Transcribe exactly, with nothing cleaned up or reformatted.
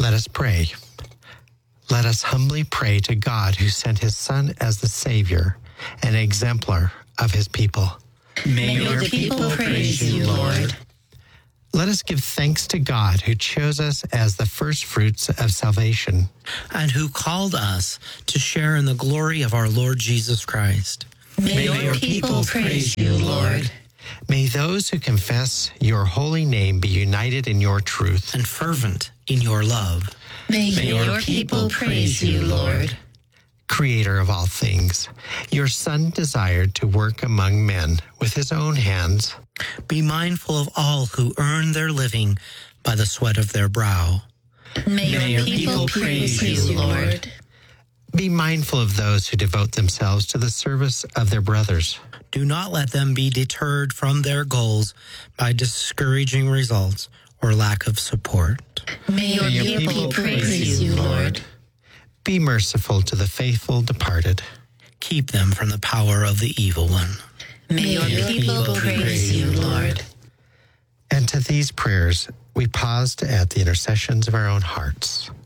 Let us pray. Let us humbly pray to God who sent his Son as the Savior and exemplar of his people. May your people praise you, Lord. Let us give thanks to God who chose us as the first fruits of salvation, and who called us to share in the glory of our Lord Jesus Christ. May, May your people praise you, Lord. May those who confess your holy name be united in your truth and fervent in your love. May, May your people praise you, Lord. Creator of all things, your Son desired to work among men with his own hands. Be mindful of all who earn their living by the sweat of their brow. May, May your people, people praise you, Lord. Be mindful of those who devote themselves to the service of their brothers. Do not let them be deterred from their goals by discouraging results or lack of support. May your, May your people, people praise you, Lord. Be merciful to the faithful departed. Keep them from the power of the evil one. May your people, people praise you, Lord. And to these prayers, we pause to add the intercessions of our own hearts.